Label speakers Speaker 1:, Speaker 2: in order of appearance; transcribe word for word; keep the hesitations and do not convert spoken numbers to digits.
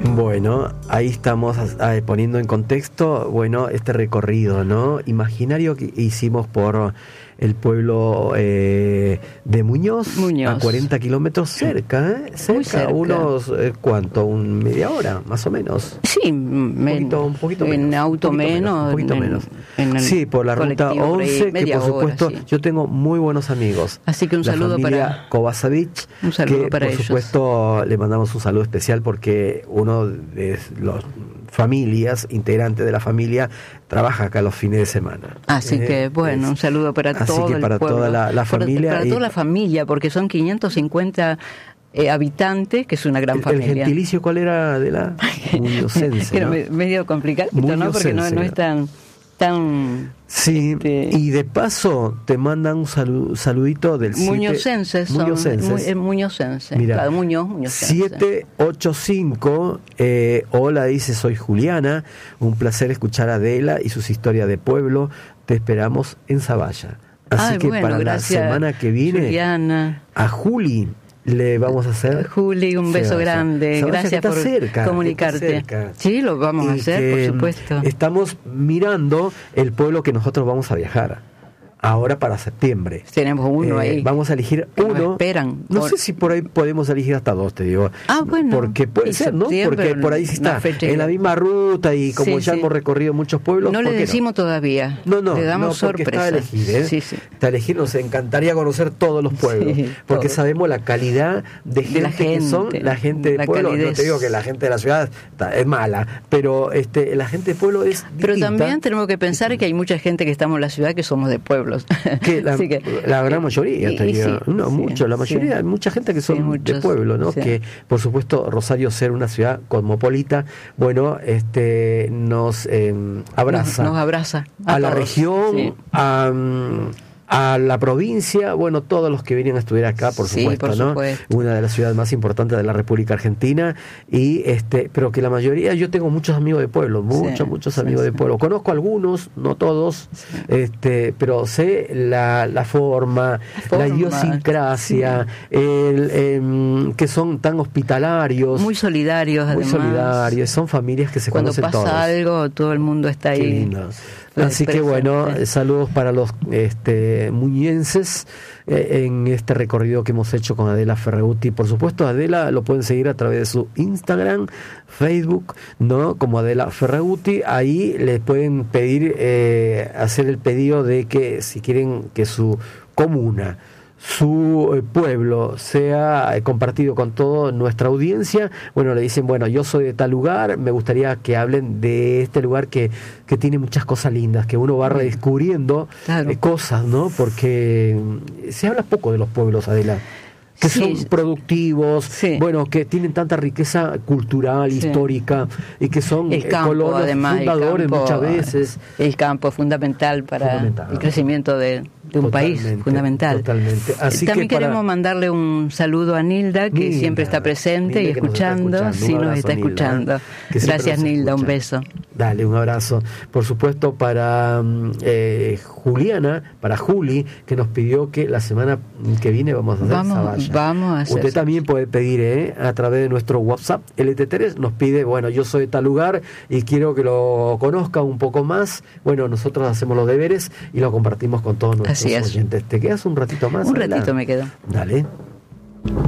Speaker 1: Bueno, ahí estamos eh, poniendo en contexto, bueno, este recorrido, ¿no? Imaginario que hicimos por el pueblo eh, de Muñoz,
Speaker 2: Muñoz,
Speaker 1: a cuarenta kilómetros cerca, ¿eh? Cerca,
Speaker 2: muy cerca.
Speaker 1: Unos, eh, ¿cuánto? Un media hora, más o menos.
Speaker 2: Sí,
Speaker 1: un poquito, un poquito menos.
Speaker 2: En auto
Speaker 1: un poquito
Speaker 2: menos.
Speaker 1: Un poquito
Speaker 2: en,
Speaker 1: menos.
Speaker 2: En
Speaker 1: sí, por la ruta once, que por supuesto,
Speaker 2: hora, sí.
Speaker 1: yo tengo muy buenos amigos.
Speaker 2: Así que un
Speaker 1: la
Speaker 2: saludo
Speaker 1: para Kovacevic,
Speaker 2: un saludo
Speaker 1: que
Speaker 2: para
Speaker 1: por
Speaker 2: ellos.
Speaker 1: supuesto le mandamos un saludo especial porque uno de los familias, integrante de la familia, trabaja acá los fines de semana.
Speaker 2: Así eh, que, bueno, es, un saludo para
Speaker 1: así
Speaker 2: todo
Speaker 1: que para
Speaker 2: el pueblo.
Speaker 1: toda la, la familia.
Speaker 2: Para, para
Speaker 1: y,
Speaker 2: toda la familia, porque son quinientos cincuenta eh, habitantes, que es una gran
Speaker 1: el,
Speaker 2: familia.
Speaker 1: ¿El gentilicio cuál era de la muñocense?
Speaker 2: Era
Speaker 1: ¿no?
Speaker 2: medio complicado, ¿no? Porque no, no es tan... tan
Speaker 1: sí,
Speaker 2: este,
Speaker 1: y de paso te mandan un salu, saludito del
Speaker 2: Muñocenses son,
Speaker 1: Muñocenses.
Speaker 2: Mu, Muñocenses.
Speaker 1: Mira,
Speaker 2: claro, Muñoz, Muñocenses.
Speaker 1: siete ocho cinco, eh, hola, dice, soy Juliana, un placer escuchar a Adela y sus historias de pueblo, te esperamos en Zavalla. Así
Speaker 2: Ay,
Speaker 1: que
Speaker 2: bueno,
Speaker 1: para
Speaker 2: gracias,
Speaker 1: la semana que viene,
Speaker 2: Juliana.
Speaker 1: A Juli le vamos a hacer.
Speaker 2: Juli, un beso
Speaker 1: Zavalla.
Speaker 2: grande.
Speaker 1: Zavalla,
Speaker 2: gracias por
Speaker 1: cerca,
Speaker 2: comunicarte. Sí, lo vamos y a hacer, por supuesto.
Speaker 1: Estamos mirando el pueblo que nosotros vamos a viajar. Ahora para septiembre.
Speaker 2: Tenemos uno eh, ahí.
Speaker 1: Vamos a elegir uno.
Speaker 2: Esperan.
Speaker 1: No por... sé si por ahí podemos elegir hasta dos, te digo.
Speaker 2: Ah, bueno.
Speaker 1: Porque puede ser, ¿no? Porque por ahí sí está en la misma ruta y como sí, ya sí. hemos recorrido muchos pueblos.
Speaker 2: No le decimos no? todavía.
Speaker 1: No, no.
Speaker 2: Le damos
Speaker 1: no,
Speaker 2: sorpresa.
Speaker 1: Está a elegir, ¿eh?
Speaker 2: Sí, sí.
Speaker 1: Está a elegir, nos encantaría conocer todos los pueblos. Sí, porque todo. Sabemos la calidad de gente, de la gente que son la gente de pueblo. Calidez. No te digo que la gente de la ciudad está, es mala, pero este la gente de pueblo es distinta.
Speaker 2: Pero también tenemos que pensar que hay mucha gente que estamos en la ciudad que somos de pueblos.
Speaker 1: Que la, que, la gran mayoría,
Speaker 2: y,
Speaker 1: te digo.
Speaker 2: Sí,
Speaker 1: no,
Speaker 2: sí,
Speaker 1: mucho, la mayoría,
Speaker 2: sí.
Speaker 1: hay mucha gente que son
Speaker 2: sí, muchos,
Speaker 1: de pueblo, ¿no?
Speaker 2: Sí.
Speaker 1: Que, por supuesto, Rosario ser una ciudad cosmopolita, bueno, este nos eh, abraza.
Speaker 2: Nos, nos abraza.
Speaker 1: A, a la
Speaker 2: todos.
Speaker 1: región,
Speaker 2: Sí.
Speaker 1: a... a la provincia, bueno, todos los que vienen a estudiar acá, por
Speaker 2: sí,
Speaker 1: supuesto,
Speaker 2: por
Speaker 1: ¿no?
Speaker 2: Supuesto.
Speaker 1: Una de las ciudades más importantes de la República Argentina, y este, pero que la mayoría, yo tengo muchos amigos de pueblo, muchos, sí, muchos amigos sí, de pueblo. Conozco algunos, no todos, sí. este, pero sé la, la forma, la, forma, la idiosincrasia, sí. el, el, que son tan hospitalarios,
Speaker 2: muy solidarios,
Speaker 1: muy
Speaker 2: además.
Speaker 1: solidarios, son familias que se
Speaker 2: Cuando
Speaker 1: conocen
Speaker 2: todos. Cuando pasa
Speaker 1: todos.
Speaker 2: algo, todo el mundo está ahí.
Speaker 1: Qué lindo. Así que bueno, saludos para los este, muñenses eh, en este recorrido que hemos hecho con Adela Ferraguti. Por supuesto, Adela lo pueden seguir a través de su Instagram, Facebook, ¿no? Como Adela Ferraguti. Ahí les pueden pedir, eh, hacer el pedido de que si quieren que su comuna, su eh, pueblo sea eh, compartido con toda nuestra audiencia, bueno, le dicen, bueno, yo soy de tal lugar, me gustaría que hablen de este lugar que, que tiene muchas cosas lindas, que uno va redescubriendo claro. eh, cosas, ¿no? Porque se habla poco de los pueblos, Adela, que sí. son productivos, sí. bueno, que tienen tanta riqueza cultural, sí. histórica, y que son
Speaker 2: el campo,
Speaker 1: colonos
Speaker 2: además,
Speaker 1: fundadores
Speaker 2: el campo,
Speaker 1: muchas veces.
Speaker 2: El campo es fundamental para fundamental, el crecimiento de, de un
Speaker 1: totalmente,
Speaker 2: país, fundamental.
Speaker 1: Totalmente. Así
Speaker 2: También
Speaker 1: que para...
Speaker 2: queremos mandarle un saludo a Nilda, que
Speaker 1: Nilda,
Speaker 2: siempre está presente y escuchando,
Speaker 1: nos
Speaker 2: sí, nos está
Speaker 1: Nilda,
Speaker 2: escuchando. Gracias, Nilda, escucha. Un beso.
Speaker 1: Dale, un abrazo. Por supuesto, para eh, Juliana, para Juli, que nos pidió que la semana que viene vamos a hacer
Speaker 2: vamos,
Speaker 1: Zavalla.
Speaker 2: Vamos a hacer
Speaker 1: Usted también puede pedir eh, a través de nuestro WhatsApp, L T tres, nos pide, bueno, yo soy de tal lugar y quiero que lo conozca un poco más. Bueno, nosotros hacemos los deberes y lo compartimos con todos nuestros oyentes. ¿Te quedas un ratito más?
Speaker 2: Un
Speaker 1: Adela?
Speaker 2: ratito me quedo.
Speaker 1: Dale.